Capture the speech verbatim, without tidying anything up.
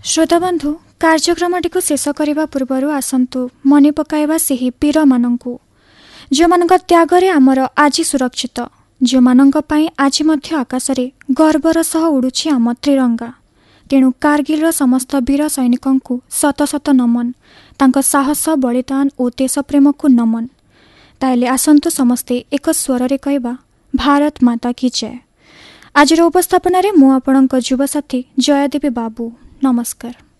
श्रोताबंधु कार्यक्रमटी को शेष करने पूर्व आसतु मन पकाइबा सेही वीर मानंकु जो मानक त्यागरे आमर आज सुरक्षित जो मानक पई आज मध्य आकाशरे गर्वर सह उड़ुछि आम त्रिरंगा। तेणु कारगिल समस्त वीर सैनिकंकु शत शत नमन, तांको साहस बलिदान और देशप्रेम को नमन। ताइले आसंतु समस्ते एक स्वर रे कहबा भारत माता की जय। आज उपस्थापन में मु आपणक युवसाथी जयादेवी बाबू। नमस्कार।